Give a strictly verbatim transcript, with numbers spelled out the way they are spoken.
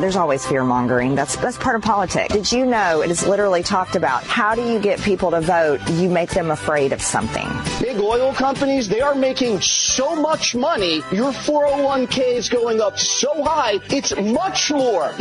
There's always fear mongering. That's that's part of politics. Did you know it is literally talked about? How do you get people to vote? You make them afraid of something. Big oil companies, they are making so much money. Your four oh one k is going up so high, it's much more